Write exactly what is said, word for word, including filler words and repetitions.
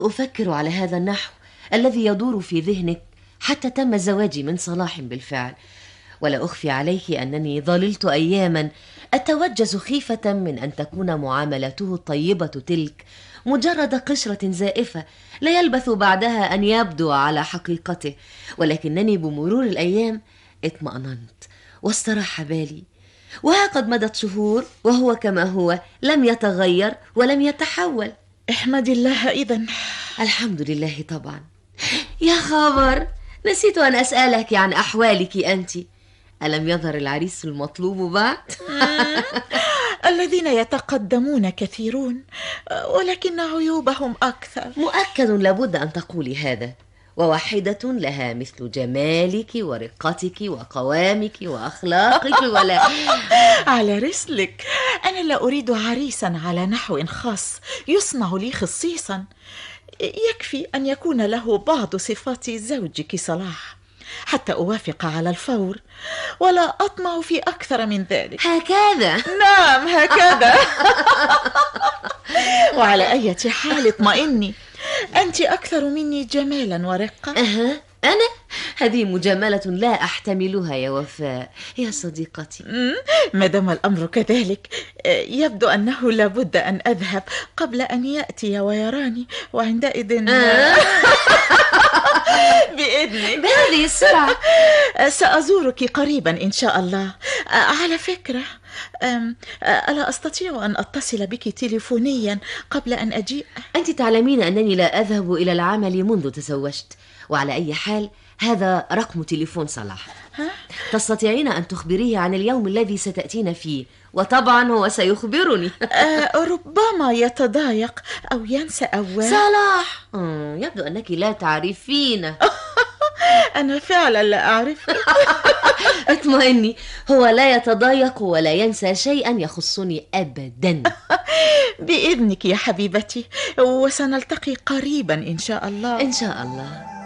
أفكر على هذا النحو الذي يدور في ذهنك حتى تم زواجي من صلاح بالفعل. ولا أخفي عليك أنني ظللت أياما أتوجس خيفة من أن تكون معاملته الطيبة تلك مجرد قشرة زائفة لا يلبث بعدها أن يبدو على حقيقته، ولكنني بمرور الأيام اطمأننت واستراح بالي، وها قد مضت شهور وهو كما هو، لم يتغير ولم يتحول. احمد الله. إذن الحمد لله طبعا. يا خبر، نسيت أن أسألك عن أحوالك أنت. ألم يظهر العريس المطلوب بعد؟ الذين يتقدمون كثيرون، ولكن عيوبهم أكثر. مؤكد لابد أن تقولي هذا، وواحدة لها مثل جمالك ورقتك وقوامك وأخلاقك. ولا على رسلك، أنا لا أريد عريسا على نحو خاص يصنع لي خصيصا، يكفي أن يكون له بعض صفات زوجك صلاح حتى أوافق على الفور، ولا أطمع في أكثر من ذلك. هكذا؟ نعم هكذا. وعلى أي حال اطمئني، أنت أكثر مني جمالا ورقة. أها، أنا؟ هذه مجاملة لا أحتملها يا وفاء يا صديقتي. ما دام الأمر كذلك، يبدو أنه لابد أن أذهب قبل أن يأتي ويراني، وعندئذ آه. بإذنك بهذه السرعة سأزورك قريبا إن شاء الله. على فكرة، ألا أستطيع أن أتصل بك تليفونيا قبل أن أجيء؟ أنت تعلمين أنني لا أذهب إلى العمل منذ تزوجت، وعلى أي حال هذا رقم تليفون صلاح. ها؟ تستطيعين أن تخبريه عن اليوم الذي ستأتين فيه، وطبعا هو سيخبرني. أه ربما يتضايق أو ينسى أو صلاح. يبدو أنك لا تعرفين. أنا فعلا لا أعرف. اطمئني، هو لا يتضايق ولا ينسى شيئا يخصني أبدا. بإذنك يا حبيبتي، وسنلتقي قريبا إن شاء الله. إن شاء الله.